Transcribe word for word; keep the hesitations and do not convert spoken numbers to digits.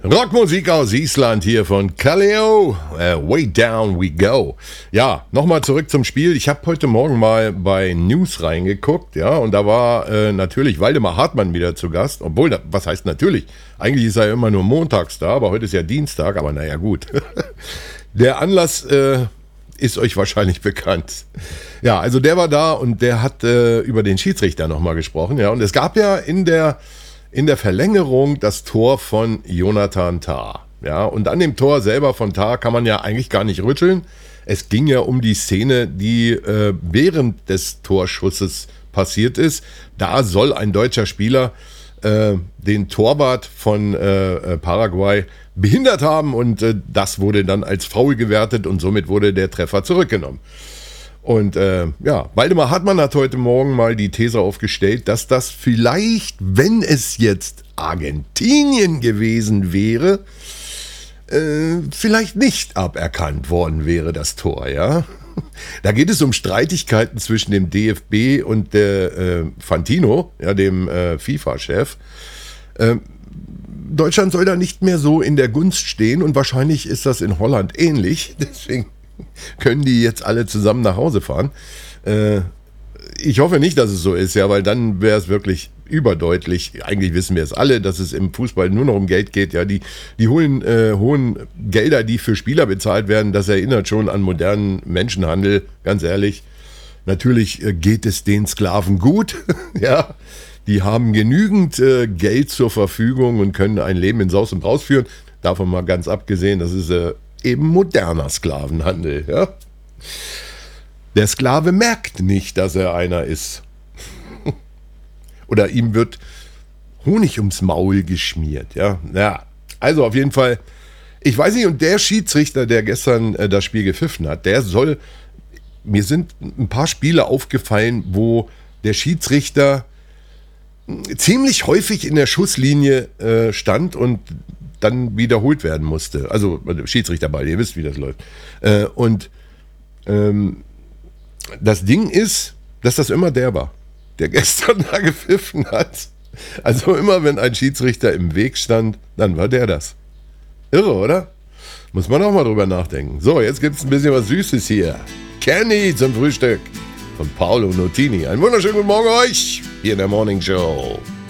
Rockmusik aus Island hier von Kaleo, äh, Way Down We Go. Ja, nochmal zurück zum Spiel. Ich habe heute Morgen mal bei News reingeguckt, ja, und da war äh, natürlich Waldemar Hartmann wieder zu Gast. Obwohl, was heißt natürlich? Eigentlich ist er ja immer nur montags da, aber heute ist ja Dienstag, aber naja, gut. Der Anlass äh, ist euch wahrscheinlich bekannt. Ja, also der war da und der hat äh, über den Schiedsrichter nochmal gesprochen, ja, und es gab ja in der In der Verlängerung das Tor von Jonathan Tah. Ja, und an dem Tor selber von Tah kann man ja eigentlich gar nicht rütteln. Es ging ja um die Szene, die äh, während des Torschusses passiert ist. Da soll ein deutscher Spieler äh, den Torwart von äh, Paraguay behindert haben und äh, das wurde dann als Foul gewertet und somit wurde der Treffer zurückgenommen. Und äh, ja, Waldemar Hartmann hat heute Morgen mal die These aufgestellt, dass das vielleicht, wenn es jetzt Argentinien gewesen wäre, äh, vielleicht nicht aberkannt worden wäre, das Tor, ja. Da geht es um Streitigkeiten zwischen dem D F B und der äh, Fantino, ja, dem äh, FIFA-Chef. Äh, Deutschland soll da nicht mehr so in der Gunst stehen und wahrscheinlich ist das in Holland ähnlich, deswegen können die jetzt alle zusammen nach Hause fahren. Äh, ich hoffe nicht, dass es so ist, ja, weil dann wäre es wirklich überdeutlich. Eigentlich wissen wir es alle, dass es im Fußball nur noch um Geld geht. Ja, die, die hohen, äh, hohen Gelder, die für Spieler bezahlt werden, das erinnert schon an modernen Menschenhandel, ganz ehrlich. Natürlich äh, geht es den Sklaven gut, ja. Die haben genügend äh, Geld zur Verfügung und können ein Leben in Saus und Braus führen. Davon mal ganz abgesehen, das ist äh, eben moderner Sklavenhandel, ja. Der Sklave merkt nicht, dass er einer ist. Oder ihm wird Honig ums Maul geschmiert, ja. Ja, also auf jeden Fall, ich weiß nicht, und der Schiedsrichter, der gestern äh, das Spiel gepfiffen hat, der soll, mir sind ein paar Spiele aufgefallen, wo der Schiedsrichter ziemlich häufig in der Schusslinie äh, stand und dann wiederholt werden musste. Also Schiedsrichterball, ihr wisst, wie das läuft. Äh, und ähm, das Ding ist, dass das immer der war, der gestern da gepfiffen hat. Also immer, wenn ein Schiedsrichter im Weg stand, dann war der das. Irre, oder? Muss man auch mal drüber nachdenken. So, jetzt gibt es ein bisschen was Süßes hier. Candy zum Frühstück von Paolo Nutini. Einen wunderschönen guten Morgen euch hier in der Morning Show.